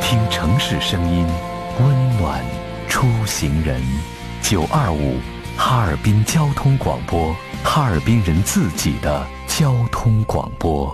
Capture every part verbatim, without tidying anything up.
听城市声音，温暖出行人。九二五哈尔滨交通广播，哈尔滨人自己的交通广播。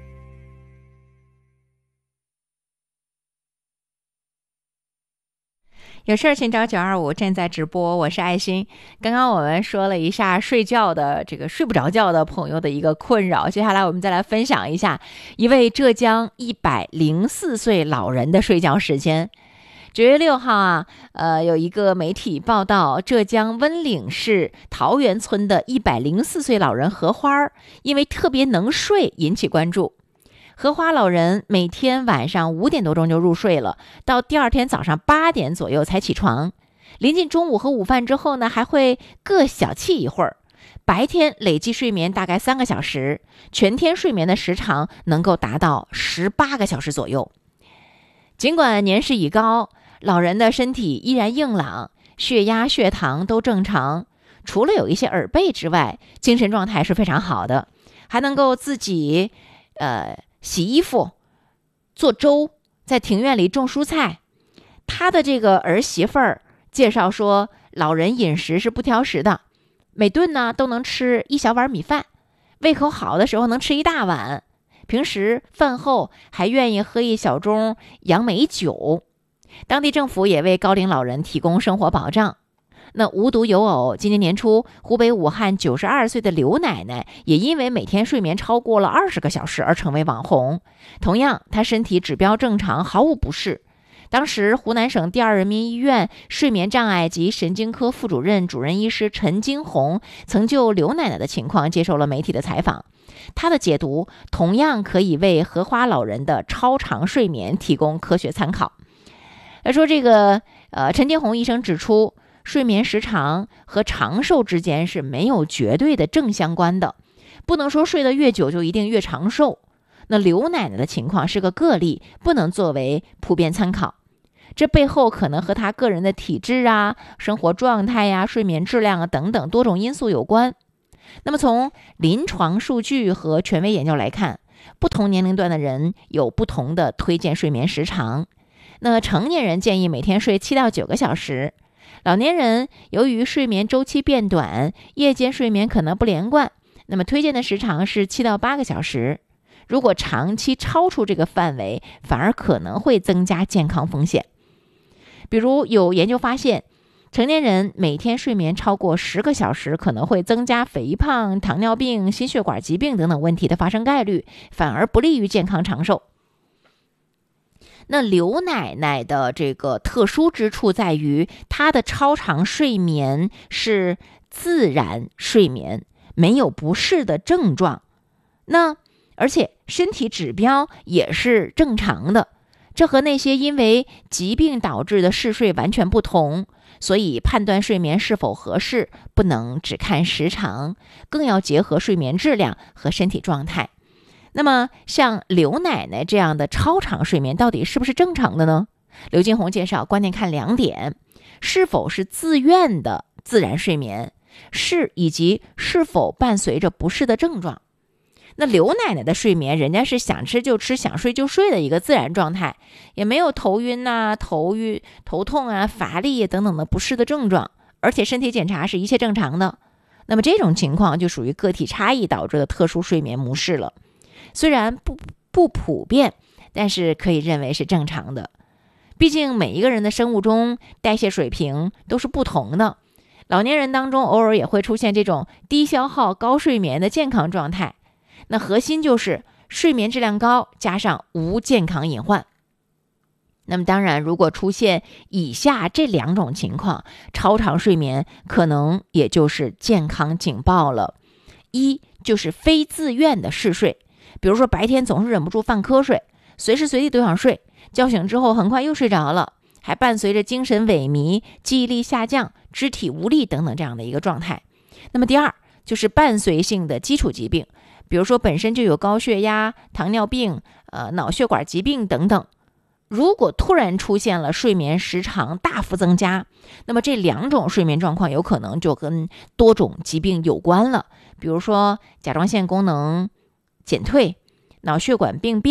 有事儿请找九二五，正在直播，我是爱心。刚刚我们说了一下睡觉的这个睡不着觉的朋友的一个困扰，接下来我们再来分享一下一位浙江一百零四岁老人的睡觉时间。九月六号啊，呃，有一个媒体报道，浙江温岭市桃源村的一百零四岁老人荷花，因为特别能睡引起关注。荷花老人每天晚上五点多钟就入睡了，到第二天早上八点左右才起床。临近中午和午饭之后呢，还会各小憩一会儿。白天累计睡眠大概三个小时，全天睡眠的时长能够达到十八个小时左右。尽管年事已高，老人的身体依然硬朗，血压、血糖都正常，除了有一些耳背之外，精神状态是非常好的，还能够自己呃。洗衣服、做粥，在庭院里种蔬菜。他的这个儿媳妇儿介绍说，老人饮食是不挑食的，每顿呢都能吃一小碗米饭，胃口好的时候能吃一大碗，平时饭后还愿意喝一小盅杨梅酒。当地政府也为高龄老人提供生活保障。那无独有偶，今年年初，湖北武汉九十二岁的刘奶奶也因为每天睡眠超过了二十个小时而成为网红。同样，她身体指标正常，毫无不适。当时，湖南省第二人民医院睡眠障碍及神经科副主任、主任医师陈金红曾就刘奶奶的情况接受了媒体的采访。她的解读同样可以为荷花老人的超长睡眠提供科学参考。他说：“这个，呃，陈金红医生指出。”睡眠时长和长寿之间是没有绝对的正相关的，不能说睡得越久就一定越长寿。那刘奶奶的情况是个个例，不能作为普遍参考。这背后可能和她个人的体质啊、生活状态呀、睡眠质量啊等等多种因素有关。那么从临床数据和权威研究来看，不同年龄段的人有不同的推荐睡眠时长。那成年人建议每天睡七到九个小时。老年人由于睡眠周期变短，夜间睡眠可能不连贯，那么推荐的时长是七到八个小时。如果长期超出这个范围，反而可能会增加健康风险。比如有研究发现，成年人每天睡眠超过十个小时，可能会增加肥胖、糖尿病、心血管疾病等等问题的发生概率，反而不利于健康长寿。那刘奶奶的这个特殊之处在于，她的超长睡眠是自然睡眠，没有不适的症状。那而且身体指标也是正常的，这和那些因为疾病导致的嗜睡完全不同。所以判断睡眠是否合适，不能只看时长，更要结合睡眠质量和身体状态。那么像刘奶奶这样的超长睡眠到底是不是正常的呢？刘金红介绍，关键看两点：是否是自愿的自然睡眠，是以及是否伴随着不适的症状。那刘奶奶的睡眠，人家是想吃就吃，想睡就睡的一个自然状态，也没有头晕啊、头晕、头痛啊、乏力等等的不适的症状，而且身体检查是一切正常的。那么这种情况就属于个体差异导致的特殊睡眠模式了。虽然不不普遍，但是可以认为是正常的。毕竟每一个人的生物钟、代谢水平都是不同的。老年人当中偶尔也会出现这种低消耗、高睡眠的健康状态。那核心就是睡眠质量高，加上无健康隐患。那么当然，如果出现以下这两种情况，超长睡眠可能也就是健康警报了。一就是非自愿的嗜睡。比如说白天总是忍不住犯瞌睡，随时随地都想睡，叫醒之后很快又睡着了，还伴随着精神萎靡、记忆力下降、肢体无力等等这样的一个状态。那么第二就是伴随性的基础疾病，比如说本身就有高血压、糖尿病、呃脑血管疾病等等。如果突然出现了睡眠时长大幅增加，那么这两种睡眠状况有可能就跟多种疾病有关了，比如说甲状腺功能减退、脑血管病变、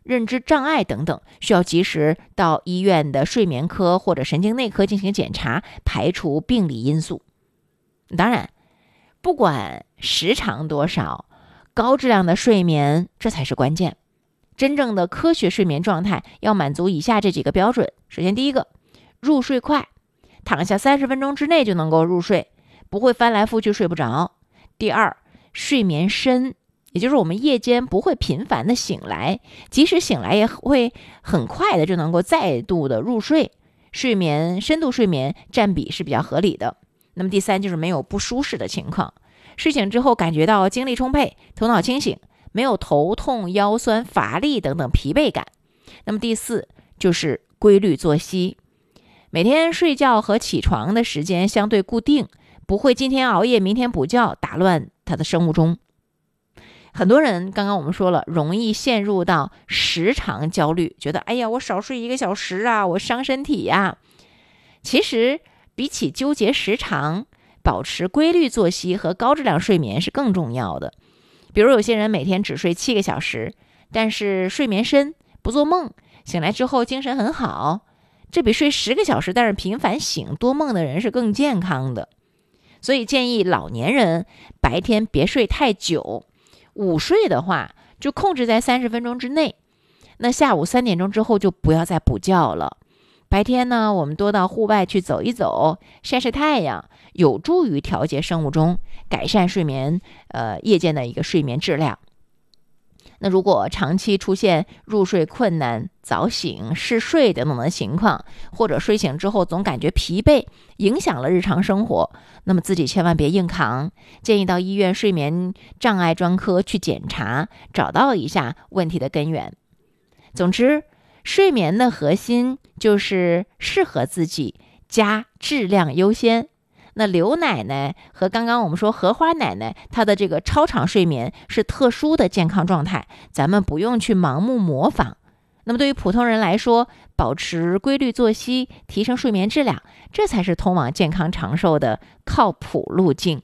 认知障碍等等，需要及时到医院的睡眠科或者神经内科进行检查，排除病理因素。当然，不管时长多少，高质量的睡眠这才是关键。真正的科学睡眠状态要满足以下这几个标准。首先，第一个，入睡快，躺下三十分钟之内就能够入睡，不会翻来覆去睡不着。第二，睡眠深，也就是我们夜间不会频繁的醒来，即使醒来也会很快的就能够再度的入睡，睡眠深度睡眠占比是比较合理的。那么第三，就是没有不舒适的情况，睡醒之后感觉到精力充沛，头脑清醒，没有头痛、腰酸、乏力等等疲惫感。那么第四，就是规律作息，每天睡觉和起床的时间相对固定，不会今天熬夜明天补觉，打乱他的生物钟。很多人刚刚我们说了，容易陷入到时长焦虑，觉得哎呀，我少睡一个小时啊，我伤身体呀。其实比起纠结时长，保持规律作息和高质量睡眠是更重要的。比如有些人每天只睡七个小时，但是睡眠深，不做梦，醒来之后精神很好，这比睡十个小时但是频繁醒多梦的人是更健康的。所以建议老年人白天别睡太久，午睡的话就控制在三十分钟之内，那下午三点钟之后就不要再补觉了。白天呢，我们多到户外去走一走，晒晒太阳，有助于调节生物钟，改善睡眠呃夜间的一个睡眠质量。那如果长期出现入睡困难、早醒、嗜睡等等的情况，或者睡醒之后总感觉疲惫，影响了日常生活，那么自己千万别硬扛，建议到医院睡眠障碍专科去检查，找到一下问题的根源。总之，睡眠的核心就是适合自己加质量优先。那刘奶奶和刚刚我们说荷花奶奶，她的这个超长睡眠是特殊的健康状态，咱们不用去盲目模仿。那么对于普通人来说，保持规律作息，提升睡眠质量，这才是通往健康长寿的靠谱路径。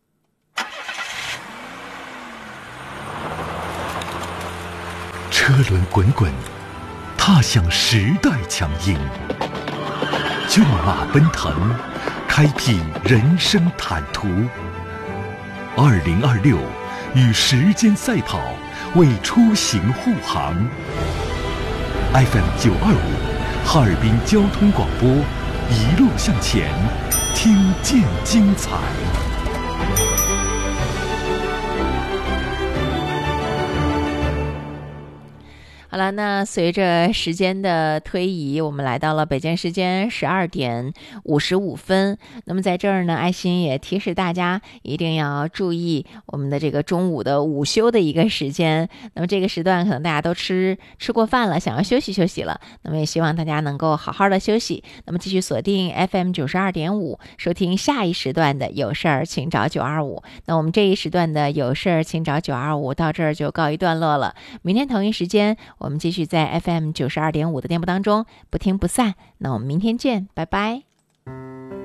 车轮滚滚，踏向时代强音，骏马奔腾，开辟人生坦途。二零二六，与时间赛跑，为出行护航。F M 九二五，哈尔滨交通广播，一路向前，听见精彩。 好了，那随着时间的推移，我们来到了北京时间十二点五十五分。那么在这儿呢，爱心也提示大家一定要注意我们的这个中午的午休的一个时间。那么这个时段可能大家都吃吃过饭了，想要休息休息了。那么也希望大家能够好好的休息。那么继续锁定 F M 九十二点五，收听下一时段的有事儿请找九二五。那我们这一时段的有事儿请找九二五到这儿就告一段落了。明天同一时间，我们继续在 F M 九十二点五的电波当中不听不散。那我们明天见，拜拜。